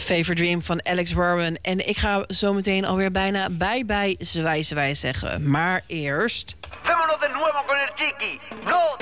Fever Dream van Alex Warren. En ik ga zo meteen alweer bijna bye-bye zwijs zeggen. Maar eerst... Vámonos de nuevo con el Chiqui. No